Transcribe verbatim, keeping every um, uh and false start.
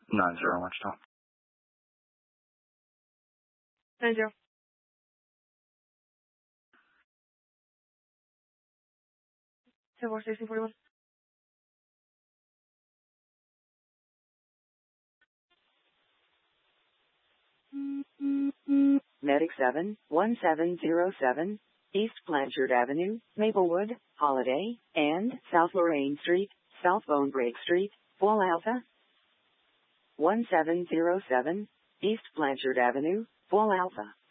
nine zero, Wichita. nine zero. seven four sixteen forty-one. Medic seven one seven zero seven, East Blanchard Avenue, Maplewood, Holiday, and South Lorraine Street, South Bone Break Street, Fall Alpha. one seven zero seven, East Blanchard Avenue, Fall Alpha.